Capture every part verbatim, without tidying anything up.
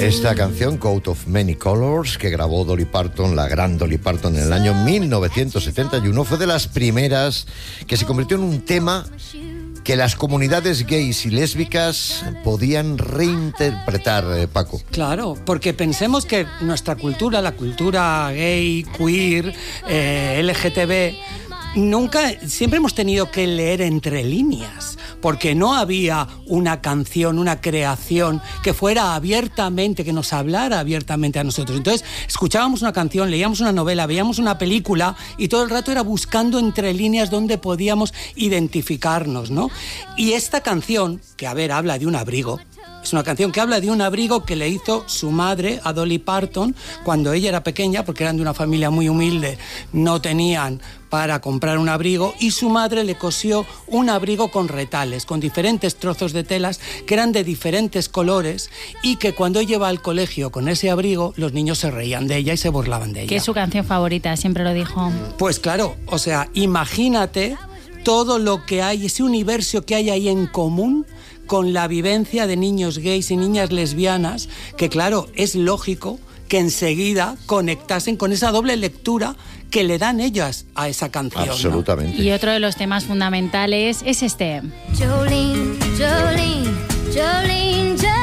Esta canción, Coat of Many Colors, que grabó Dolly Parton, la gran Dolly Parton, en el año mil novecientos setenta y uno, fue de las primeras que se convirtió en un tema que las comunidades gays y lésbicas podían reinterpretar, eh, Paco. Claro, porque pensemos que nuestra cultura, la cultura gay, queer, eh, L G T B, nunca, siempre hemos tenido que leer entre líneas, porque no había una canción, una creación que fuera abiertamente, que nos hablara abiertamente a nosotros. Entonces, escuchábamos una canción, leíamos una novela, veíamos una película y todo el rato era buscando entre líneas donde podíamos identificarnos, ¿no? Y esta canción, que a ver, habla de un abrigo, es una canción que habla de un abrigo que le hizo su madre a Dolly Parton cuando ella era pequeña, porque eran de una familia muy humilde, no tenían para comprar un abrigo, y su madre le cosió un abrigo con retales, con diferentes trozos de telas que eran de diferentes colores, y que cuando ella iba al colegio con ese abrigo, los niños se reían de ella y se burlaban de ella. Que es su canción favorita, siempre lo dijo. Pues claro, o sea, imagínate todo lo que hay, ese universo que hay ahí en común con la vivencia de niños gays y niñas lesbianas, que claro, es lógico que enseguida conectasen con esa doble lectura que le dan ellas a esa canción. Absolutamente. ¿No? Y otro de los temas fundamentales es este. Jolene, Jolene, Jolene, Jolene,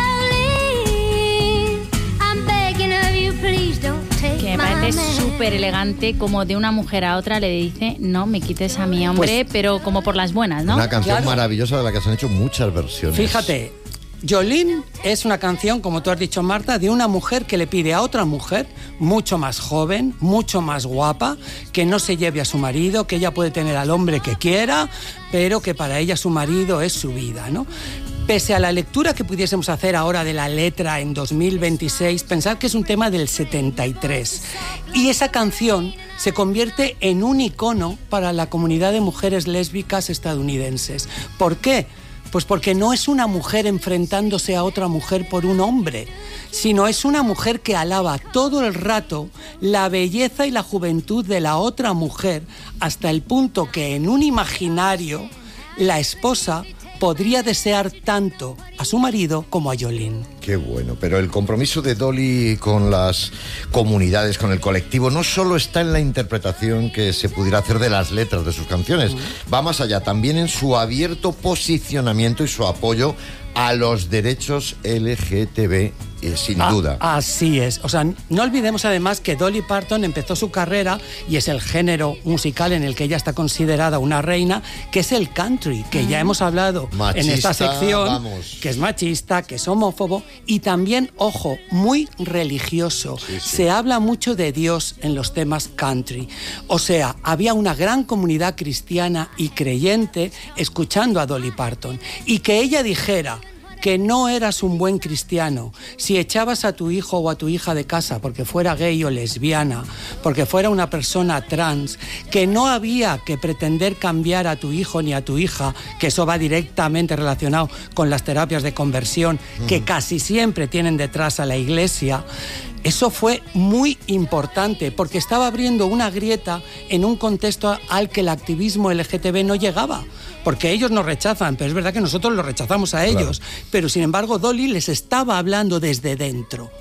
I'm begging of you, please don't take que me parece súper elegante, como de una mujer a otra le dice, no me quites a mi hombre, pues, pero como por las buenas, ¿no? Una canción claro. maravillosa de la que se han hecho muchas versiones. Fíjate, Jolene es una canción, como tú has dicho, Marta, de una mujer que le pide a otra mujer, mucho más joven, mucho más guapa, que no se lleve a su marido, que ella puede tener al hombre que quiera, pero que para ella su marido es su vida, ¿no? Pese a la lectura que pudiésemos hacer ahora de la letra en dos mil veintiséis, pensad que es un tema del setenta y tres. Y esa canción se convierte en un icono para la comunidad de mujeres lésbicas estadounidenses. ¿Por qué? Pues porque no es una mujer enfrentándose a otra mujer por un hombre, sino es una mujer que alaba todo el rato la belleza y la juventud de la otra mujer, hasta el punto que en un imaginario la esposa podría desear tanto a su marido como a Jolene. Qué bueno, pero el compromiso de Dolly con las comunidades, con el colectivo, no solo está en la interpretación que se pudiera hacer de las letras de sus canciones, mm. va más allá, también en su abierto posicionamiento y su apoyo a los derechos L G T B, eh, sin ah, duda. Así es. O sea, no olvidemos además que Dolly Parton empezó su carrera, y es el género musical en el que ella está considerada una reina, que es el country, que ya hemos hablado machista, en esta sección, vamos. que es machista, que es homófobo, y también, ojo, muy religioso. Sí, sí. Se habla mucho de Dios en los temas country. O sea, había una gran comunidad cristiana y creyente escuchando a Dolly Parton, y que ella dijera que no eras un buen cristiano si echabas a tu hijo o a tu hija de casa porque fuera gay o lesbiana, porque fuera una persona trans, que no había que pretender cambiar a tu hijo ni a tu hija, que eso va directamente relacionado con las terapias de conversión, mm. que casi siempre tienen detrás a la iglesia. Eso fue muy importante porque estaba abriendo una grieta en un contexto al que el activismo L G T B no llegaba, porque ellos nos rechazan, pero es verdad que nosotros los rechazamos a ellos, claro. Pero sin embargo Dolly les estaba hablando desde dentro,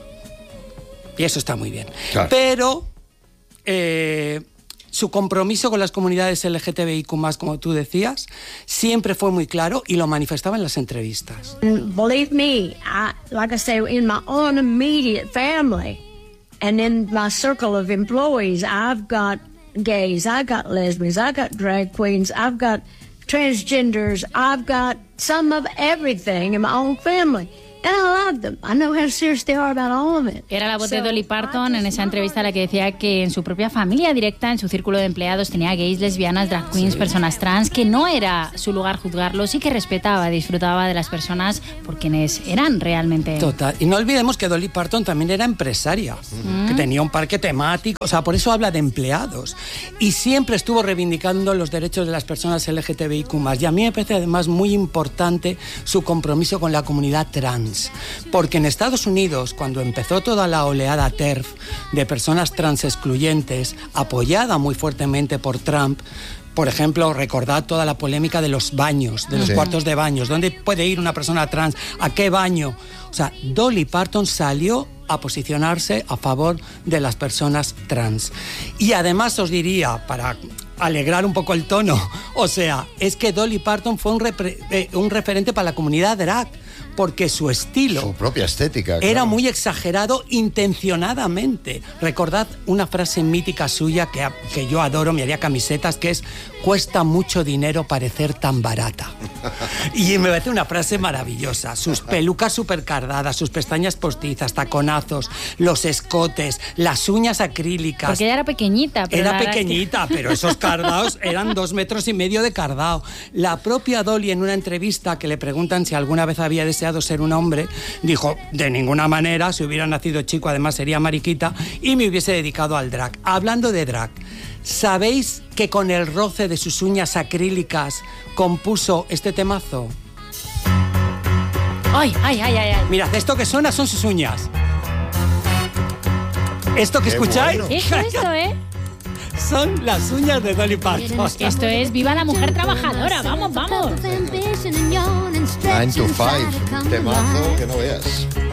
y eso está muy bien, claro. Pero eh, su compromiso con las comunidades L G T B I Q más, como tú decías, siempre fue muy claro y lo manifestaba en las entrevistas. Believe me, I, like I say, in my own immediate family and in my circle of employees, I've got gays, I've got lesbians, I've got drag queens, I've got transgenders, I've got some of everything in my own family. And I love them. I know how serious they are about all of it. Era la voz de Dolly Parton en esa entrevista, la que decía que en su propia familia directa, en su círculo de empleados, tenía gays, lesbianas, drag queens, sí. personas trans, que no era su lugar juzgarlos y que respetaba, disfrutaba de las personas por quienes eran realmente. Total. Y no olvidemos que Dolly Parton también era empresaria, mm. que tenía un parque temático, o sea, por eso habla de empleados. Y siempre estuvo reivindicando los derechos de las personas L G T B I Q más. Y a mí me parece además muy importante su compromiso con la comunidad trans. Porque en Estados Unidos, cuando empezó toda la oleada TERF de personas trans excluyentes, apoyada muy fuertemente por Trump, Por ejemplo, recordad toda la polémica de los baños, de los Sí. cuartos de baños. ¿Dónde puede ir una persona trans? ¿A qué baño? O sea, Dolly Parton salió a posicionarse a favor de las personas trans. Y además os diría, para alegrar un poco el tono, o sea, es que Dolly Parton fue un, repre- eh, un referente para la comunidad drag, porque su estilo... Su propia estética. Era claro. muy exagerado intencionadamente. Recordad una frase mítica suya que, que yo adoro, me haría camisetas, que es: cuesta mucho dinero parecer tan barata. Y me parece una frase maravillosa. Sus pelucas súper cardadas, sus pestañas postizas, taconazos, los escotes, las uñas acrílicas. Porque ella era pequeñita. Pero Era la verdad es que- pequeñita, pero esos cardaos eran dos metros y medio de cardao. La propia Dolly, en una entrevista que le preguntan si alguna vez había deseado ser un hombre, dijo: de ninguna manera, si hubiera nacido chico además sería mariquita y me hubiese dedicado al drag. Hablando de drag, ¿sabéis que con el roce de sus uñas acrílicas compuso este temazo? Ay, ay, ay, ay, ay. Mirad, esto que suena son sus uñas. ¿Esto que Qué escucháis? bueno. Esto, esto, ¿eh? Son las uñas de Dolly Parton. Esto es Viva la Mujer Trabajadora. Vamos, vamos. Nine to five. Temazo que no veas.